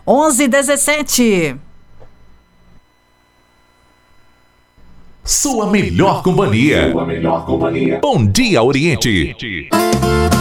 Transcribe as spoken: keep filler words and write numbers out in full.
onze e dezessete. Sua melhor companhia. Sua melhor companhia. Bom dia, Oriente.